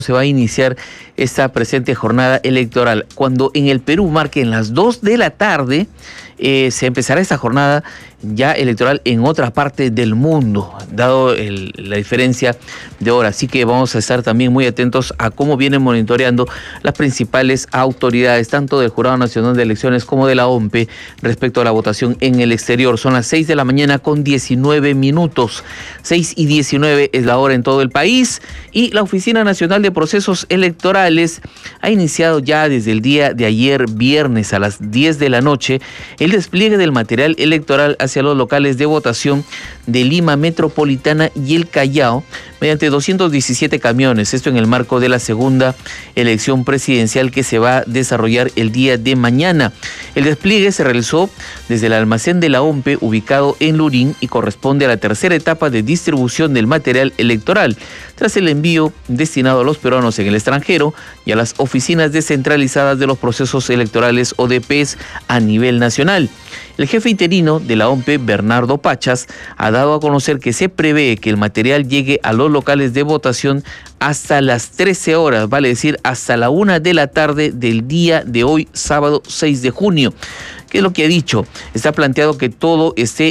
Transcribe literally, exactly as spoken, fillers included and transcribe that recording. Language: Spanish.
se va a iniciar esta presente jornada electoral. Cuando en el Perú marquen las dos de la tarde, eh, se empezará esta jornada ya electoral en otra parte del mundo, dado el, la diferencia de hora. Así que vamos a estar también muy atentos a cómo vienen monitoreando las principales autoridades, tanto del Jurado Nacional de Elecciones como de la O M P, respecto a la votación en el exterior. Son las seis de la mañana con diecinueve minutos. seis y diecinueve es la hora en todo el país, y la Oficina Nacional de Procesos Electorales ha iniciado ya desde el día de ayer, viernes a las diez de la noche, el despliegue del material electoral hacia los locales de votación de Lima Metropolitana y el Callao mediante doscientos diecisiete camiones, esto en el marco de la segunda elección presidencial que se va a desarrollar el día de mañana. El despliegue se realizó desde el almacén de la O M P ubicado en Lurín y corresponde a la tercera etapa de distribución del material electoral, tras el envío destinado a los peruanos en el extranjero y a las oficinas descentralizadas de los procesos electorales o D Ps a nivel nacional. El jefe interino de la O M P, Bernardo Pachas, ha dado a conocer que se prevé que el material llegue a los locales de votación hasta las trece horas, vale decir, hasta la una de la tarde del día de hoy, sábado seis de junio. ¿Qué es lo que ha dicho? Está planteado que todo esté